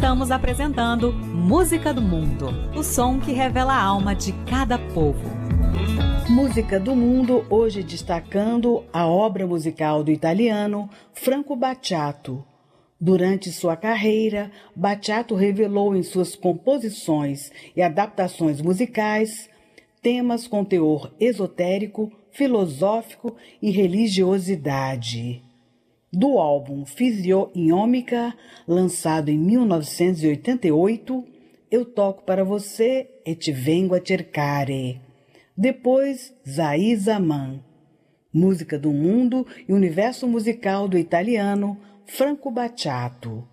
Estamos apresentando Música do Mundo, o som que revela a alma de cada povo. Música do Mundo, hoje destacando a obra musical do italiano Franco Battiato. Durante sua carreira, Battiato revelou em suas composições e adaptações musicais temas com teor esotérico, filosófico e religiosidade. Do álbum Fisionomica, lançado em 1988, Eu Toco para Você e Te Vengo a Cercare. Depois, Zai Zaman. Música do Mundo e Universo Musical do italiano Franco Battiato.